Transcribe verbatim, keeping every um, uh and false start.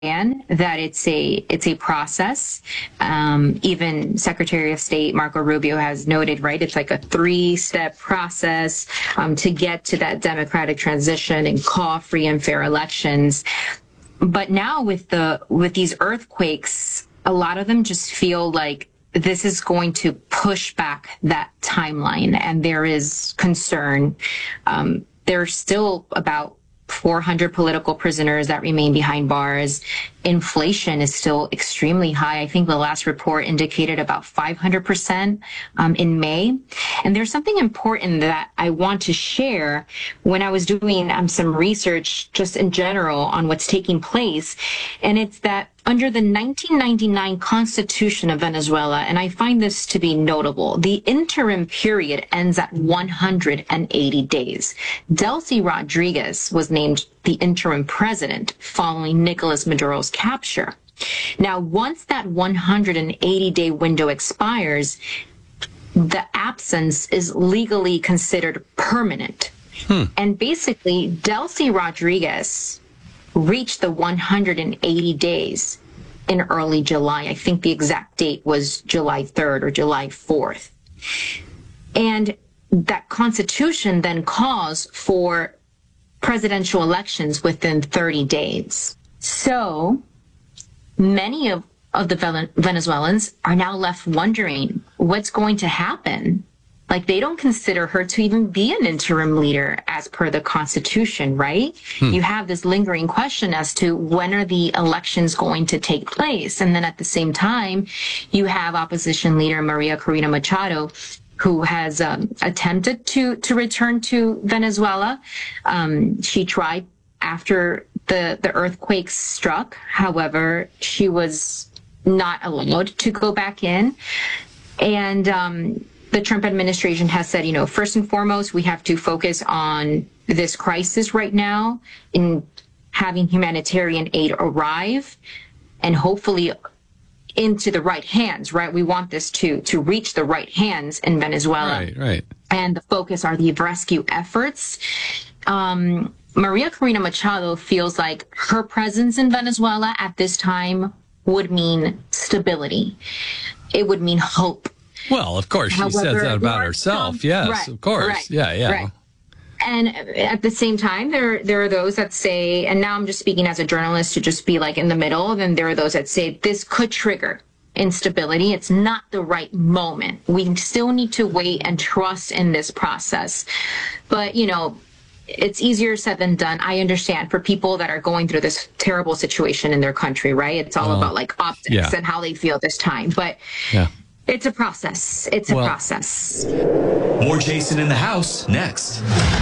that it's a it's a process. Um, even Secretary of State Marco Rubio has noted, right, it's like a three-step process um, to get to that democratic transition and call free and fair elections. But now with the with these earthquakes, a lot of them just feel like this is going to push back that timeline, and there is concern. Um, there's still about four hundred political prisoners that remain behind bars. Inflation is still extremely high. I think the last report indicated about five hundred percent um, in May. And there's something important that I want to share. When I was doing um, some research just in general on what's taking place, and it's that under the nineteen ninety-nine Constitution of Venezuela, and I find this to be notable, the interim period ends at one hundred eighty days. Delcy Rodriguez was named the interim president following Nicolas Maduro's capture. Now, once that one hundred eighty day window expires, the absence is legally considered permanent. Hmm. And basically, Delcy Rodriguez reached the one hundred eighty days in early July. I think the exact date was July third or July fourth. And that constitution then calls for presidential elections within thirty days. So many of, of the Venezuelans are now left wondering what's going to happen. Like, they don't consider her to even be an interim leader as per the Constitution, right? Hmm. You have this lingering question as to when are the elections going to take place? And then at the same time, you have opposition leader Maria Corina Machado, who has um, attempted to, to return to Venezuela. Um, she tried after the, the earthquake struck. However, she was not allowed to go back in. And um, the Trump administration has said, you know, first and foremost, we have to focus on this crisis right now in having humanitarian aid arrive and hopefully into the right hands, right? We want this to to reach the right hands in Venezuela. Right, right. And the focus are the rescue efforts. Um, Maria Corina Machado feels like her presence in Venezuela at this time would mean stability. It would mean hope. Well, of course, she However, says that about herself. Some, yes, right, of course. Right, yeah, yeah. Right. And at the same time, there there are those that say, and now I'm just speaking as a journalist to just be like in the middle, then there are those that say this could trigger instability. It's not the right moment. We still need to wait and trust in this process. But, you know, it's easier said than done. I understand for people that are going through this terrible situation in their country, right? It's all well, about like optics yeah. and how they feel this time. But yeah. It's a process. It's a well, process. More Jason in the House next.